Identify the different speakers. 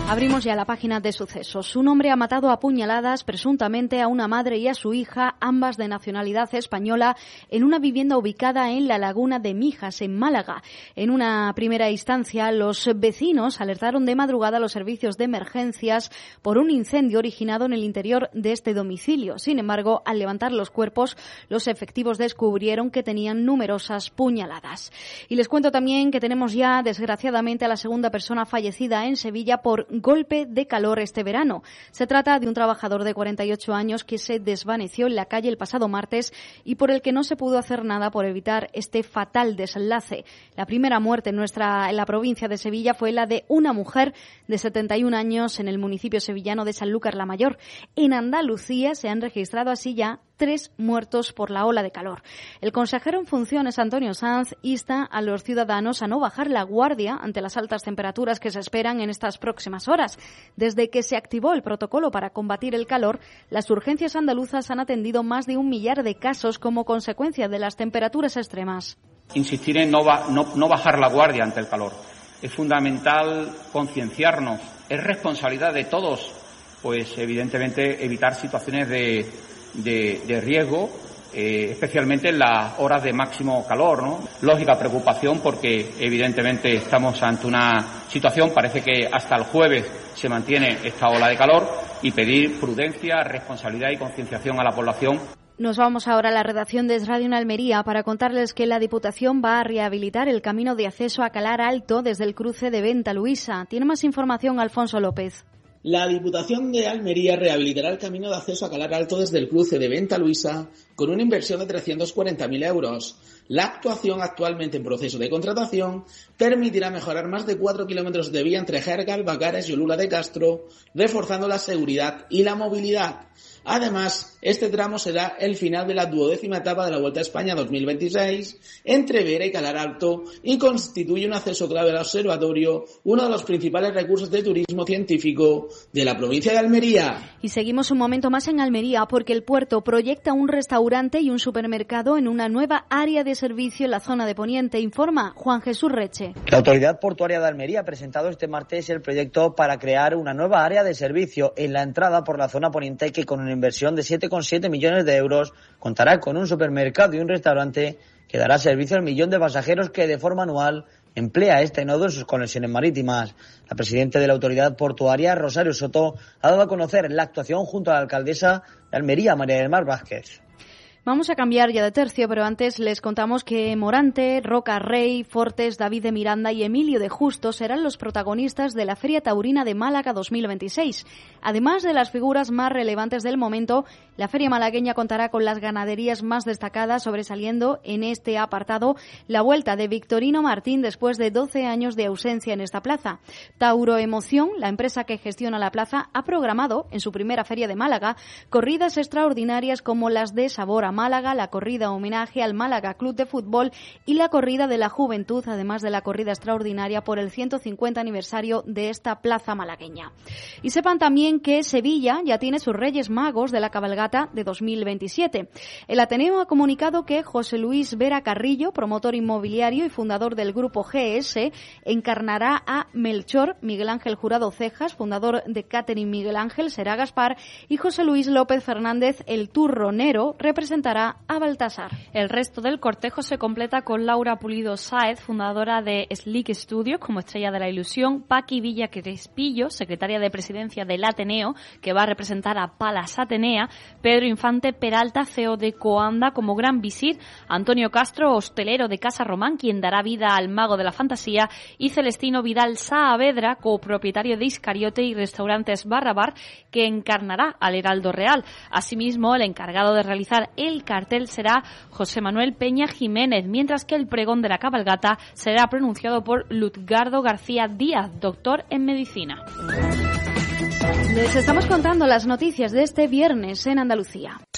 Speaker 1: Abrimos ya la página de sucesos. Un hombre ha matado a puñaladas presuntamente a una madre y a su hija, ambas de nacionalidad española, en una vivienda ubicada en la Laguna de Mijas, en Málaga. En una primera instancia, los vecinos alertaron de madrugada a los servicios de emergencias por un incendio originado en el interior de este domicilio. Sin embargo, al levantar los cuerpos, los efectivos descubrieron que tenían numerosas puñaladas. Y les cuento también que tenemos ya, desgraciadamente, a la segunda persona fallecida en Sevilla por golpe de calor este verano. Se trata de un trabajador de 48 años que se desvaneció en la calle el pasado martes y por el que no se pudo hacer nada por evitar este fatal desenlace. La primera muerte en la provincia de Sevilla fue la de una mujer de 71 años en el municipio sevillano de Sanlúcar la Mayor. En Andalucía se han registrado así ya 3 muertos por la ola de calor. El consejero en funciones, Antonio Sanz, insta a los ciudadanos a no bajar la guardia ante las altas temperaturas que se esperan en estas próximas horas. Desde que se activó el protocolo para combatir el calor, las urgencias andaluzas han atendido más de 1 millar de casos como consecuencia de las temperaturas extremas.
Speaker 2: Insistir en no bajar la guardia ante el calor. Es fundamental concienciarnos. Es responsabilidad de todos, pues evidentemente evitar situaciones de riesgo, especialmente en las horas de máximo calor, ¿no? Lógica preocupación porque evidentemente estamos ante una situación, parece que hasta el jueves se mantiene esta ola de calor, y pedir prudencia, responsabilidad y concienciación a la población.
Speaker 1: Nos vamos ahora a la redacción de Es Radio en Almería para contarles que la Diputación va a rehabilitar el camino de acceso a Calar Alto desde el cruce de Venta Luisa. Tiene más información Alfonso López.
Speaker 3: La Diputación de Almería rehabilitará el camino de acceso a Calar Alto desde el cruce de Venta Luisa con una inversión de 340.000 euros. La actuación, actualmente en proceso de contratación, permitirá mejorar más de 4 kilómetros de vía entre Jergal, Bacares y Olula de Castro, reforzando la seguridad y la movilidad. Además, este tramo será el final de la 12ª etapa de la Vuelta a España 2026 entre Vera y Calar Alto y constituye un acceso clave al observatorio, uno de los principales recursos de turismo científico de la provincia de Almería.
Speaker 1: Y seguimos un momento más en Almería porque el puerto proyecta un restaurante y un supermercado en una nueva área de servicio en la zona de Poniente, informa Juan Jesús Reche.
Speaker 4: La Autoridad Portuaria de Almería ha presentado este martes el proyecto para crear una nueva área de servicio en la entrada por la zona poniente que con una inversión de 7,7 millones de euros contará con un supermercado y un restaurante que dará servicio al 1 millón de pasajeros que de forma anual emplea este nodo en sus conexiones marítimas. La presidenta de la Autoridad Portuaria, Rosario Soto, ha dado a conocer la actuación junto a la alcaldesa de Almería, María del Mar Vázquez.
Speaker 1: Vamos a cambiar ya de tercio, pero antes les contamos que Morante, Roca Rey, Fortes, David de Miranda y Emilio de Justo serán los protagonistas de la Feria Taurina de Málaga 2026. Además de las figuras más relevantes del momento, la feria malagueña contará con las ganaderías más destacadas, sobresaliendo en este apartado la vuelta de Victorino Martín después de 12 años de ausencia en esta plaza. Tauro Emoción, la empresa que gestiona la plaza, ha programado en su primera feria de Málaga corridas extraordinarias como las de Sabor a Málaga, la corrida homenaje al Málaga Club de Fútbol y la corrida de la Juventud, además de la corrida extraordinaria por el 150 aniversario de esta plaza malagueña. Y sepan también que Sevilla ya tiene sus Reyes Magos de la cabalgata de 2027. El Ateneo ha comunicado que José Luis Vera Carrillo, promotor inmobiliario y fundador del grupo GS, encarnará a Melchor, Miguel Ángel Jurado Cejas, fundador de Catering Miguel Ángel, será Gaspar, y José Luis López Fernández, el turronero, representará a Baltasar.
Speaker 5: El resto del cortejo se completa con Laura Pulido Sáez, fundadora de Slick Studios como estrella de la ilusión, Paqui Villa Crespillo, secretaria de presidencia del Ateneo, que va a representar a Palas Atenea, Pedro Infante Peralta, CEO de Coanda como gran visir, Antonio Castro, hostelero de Casa Román, quien dará vida al mago de la fantasía, y Celestino Vidal Saavedra, copropietario de Iscariote y Restaurantes Barrabar, que encarnará al Heraldo Real. Asimismo, el encargado de realizar el cartel será José Manuel Peña Jiménez, mientras que el pregón de la cabalgata será pronunciado por Lutgardo García Díaz, doctor en medicina.
Speaker 1: Les estamos contando las noticias de este viernes en Andalucía.